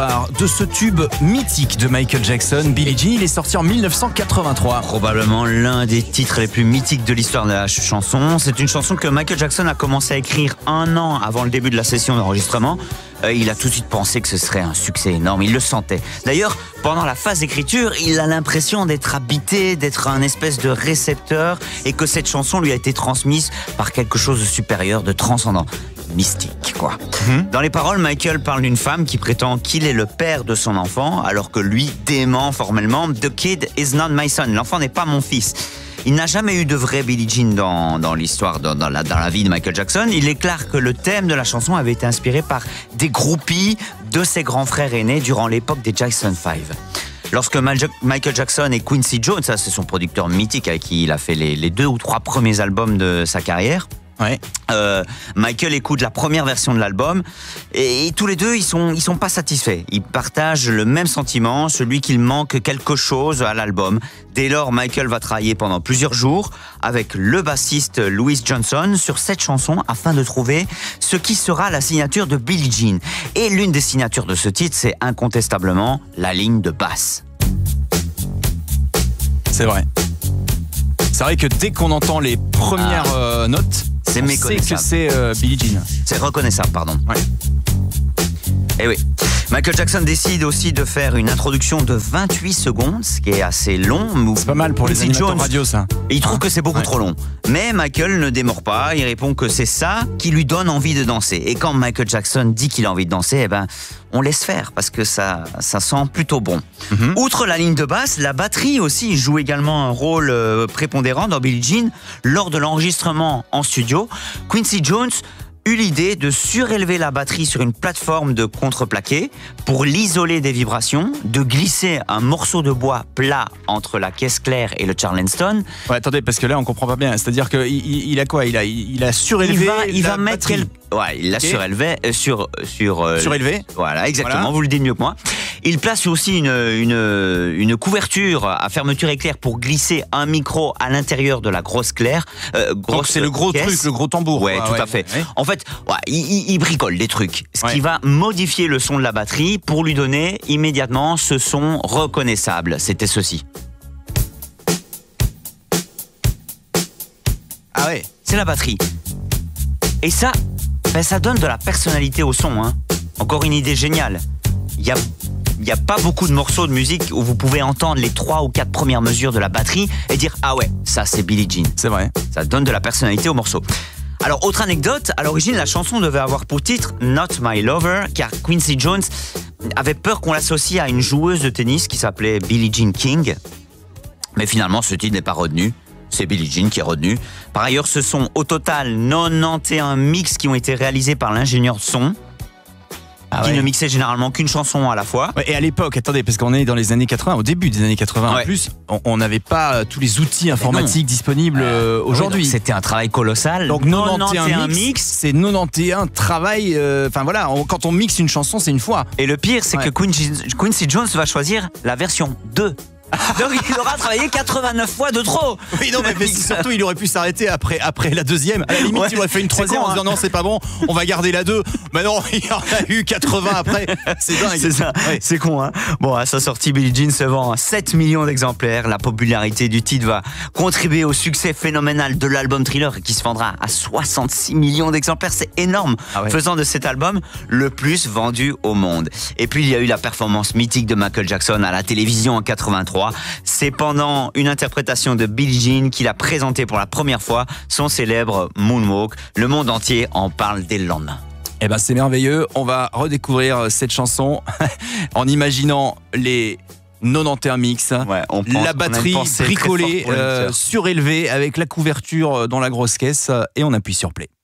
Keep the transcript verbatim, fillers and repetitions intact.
Alors, de ce tube mythique de Michael Jackson, Billie Jean, il est sorti en mille neuf cent quatre-vingt-trois. Probablement l'un des titres les plus mythiques de l'histoire de la chanson. C'est une chanson que Michael Jackson a commencé à écrire un an avant le début de la session d'enregistrement. Euh, il a tout de suite pensé que ce serait un succès énorme, il le sentait. D'ailleurs, pendant la phase d'écriture, il a l'impression d'être habité, d'être un espèce de récepteur et que cette chanson lui a été transmise par quelque chose de supérieur, de transcendant. Mystique, quoi. Mmh. Dans les paroles, Michael parle d'une femme qui prétend qu'il est le père de son enfant, alors que lui dément formellement « The kid is not my son », l'enfant n'est pas mon fils. Il n'a jamais eu de vraie Billie Jean dans, dans l'histoire, dans, dans, la, dans la vie de Michael Jackson. Il est clair que le thème de la chanson avait été inspiré par des groupies de ses grands frères aînés durant l'époque des Jackson five. Lorsque Michael Jackson et Quincy Jones, ça c'est son producteur mythique avec qui il a fait les, les deux ou trois premiers albums de sa carrière, Ouais. Euh, Michael écoute la première version de l'album et, et tous les deux ils sont ils sont pas satisfaits. Ils partagent le même sentiment, celui qu'il manque quelque chose à l'album. Dès lors, Michael va travailler pendant plusieurs jours avec le bassiste Louis Johnson sur cette chanson afin de trouver ce qui sera la signature de Billie Jean. Et l'une des signatures de ce titre, c'est incontestablement la ligne de basse. C'est vrai. C'est vrai que dès qu'on entend les premières ah. euh, notes, c'est on sait que c'est euh, Billie Jean. C'est reconnaissable, pardon. Ouais. Et oui. Michael Jackson décide aussi de faire une introduction de vingt-huit secondes, ce qui est assez long. C'est pas mal pour les animateurs radio, ça. Et il trouve que c'est beaucoup ouais. trop long. Mais Michael ne démord pas, il répond que c'est ça qui lui donne envie de danser. Et quand Michael Jackson dit qu'il a envie de danser, eh ben, on laisse faire, parce que ça, ça sent plutôt bon. Mm-hmm. Outre la ligne de basse, la batterie aussi joue également un rôle euh, prépondérant dans Billie Jean. Lors de l'enregistrement en studio, Quincy Jones eut l'idée de surélever la batterie sur une plateforme de contreplaqué pour l'isoler des vibrations, de glisser un morceau de bois plat entre la caisse claire et le Charleston. Ouais, attendez, parce que là on comprend pas bien. C'est-à-dire qu'il il, il a quoi il a, il a surélevé. Il va, il la va mettre. Quel... Ouais, il l'a okay. surélevé euh, sur sur. Euh, surélevé. Voilà, exactement. Voilà. Vous le dites mieux que moi. Il place aussi une une une couverture à fermeture éclair pour glisser un micro à l'intérieur de la grosse claire. Euh, grosse Donc c'est le gros caisse. truc, le gros tambour. Ouais, ah, tout ouais, à fait. Ouais. En fait, ouais, il, il bricole des trucs, ce ouais. qui va modifier le son de la batterie pour lui donner immédiatement ce son reconnaissable. C'était ceci. Ah ouais, c'est la batterie. Et ça, ben ça donne de la personnalité au son. Hein. Encore une idée géniale. Il y a Il n'y a pas beaucoup de morceaux de musique où vous pouvez entendre les trois ou quatre premières mesures de la batterie et dire « Ah ouais, ça c'est Billie Jean ». C'est vrai. Ça donne de la personnalité au morceau. Alors, autre anecdote, à l'origine, la chanson devait avoir pour titre « Not My Lover » car Quincy Jones avait peur qu'on l'associe à une joueuse de tennis qui s'appelait Billie Jean King. Mais finalement, ce titre n'est pas retenu. C'est Billie Jean qui est retenu. Par ailleurs, ce sont au total quatre-vingt-onze mix qui ont été réalisés par l'ingénieur de son. Ah qui ouais. ne mixait généralement qu'une chanson à la fois. Ouais, et à l'époque, attendez, parce qu'on est dans les années quatre-vingts, au début des années quatre-vingts ouais. en plus, on n'avait pas euh, tous les outils informatiques disponibles euh, aujourd'hui. Oui, c'était un travail colossal. Donc quatre-vingt-onze mix, mix c'est quatre-vingt-onze travail. Enfin euh, voilà, on, quand on mixe une chanson, c'est une fois. Et le pire, c'est ouais. que Quincy, Quincy Jones va choisir la version deux. Donc il aura travaillé quatre-vingt-neuf fois de trop. Oui non mais, mais surtout il aurait pu s'arrêter après, après la deuxième. À la limite ouais, il aurait fait une troisième con, en disant hein. non c'est pas bon, on va garder la deux. Mais non il y en a eu quatre-vingts après. C'est dingue. C'est ça, ouais. c'est con hein. Bon à sa sortie Billie Jean se vend à sept millions d'exemplaires. La popularité du titre va contribuer au succès phénoménal de l'album Thriller qui se vendra à soixante-six millions d'exemplaires. C'est énorme, ah ouais. faisant de cet album le plus vendu au monde. Et puis il y a eu la performance mythique de Michael Jackson à la télévision en quatre-vingt-trois. C'est pendant une interprétation de Billie Jean qu'il a présenté pour la première fois son célèbre Moonwalk. Le monde entier en parle dès le lendemain. Eh ben c'est merveilleux, on va redécouvrir cette chanson en imaginant les quatre-vingt-onze mix, ouais, on pense, la batterie bricolée, euh, surélevée avec la couverture dans la grosse caisse et on appuie sur play.